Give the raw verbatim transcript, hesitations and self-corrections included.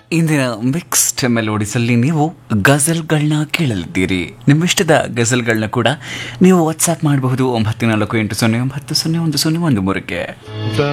ಇಂದಿನ ಮಿಕ್ಸ್ಡ್ ಮೆಲೋಡಿಸಲ್ಲಿ ನೀವು ಗಜಲ್ಗಳನ್ನ ಕೇಳಲಿದ್ದೀರಿ. ನಿಮ್ಮಿಷ್ಟದ ಗಜಲ್ಗಳನ್ನ ಕೂಡ ನೀವು ವಾಟ್ಸ್ಆ್ಯಪ್ ಮಾಡಬಹುದು ಒಂಬತ್ತು ನಾಲ್ಕು ಎಂಟು ಸೊನ್ನೆ ಒಂಬತ್ತು ಸೊನ್ನೆ ಒಂದು ಸೊನ್ನೆ ಒಂದು ಮೂರಕ್ಕೆ.